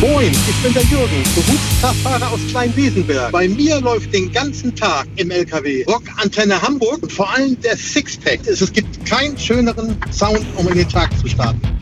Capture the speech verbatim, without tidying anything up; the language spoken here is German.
Moin, ich bin der Jürgen, Berufskraftfahrer aus Kleinwiesenberg. Bei mir läuft den ganzen Tag im L K W Rock Antenne Hamburg und vor allem der Sixpack. Es gibt keinen schöneren Sound, um in den Tag zu starten.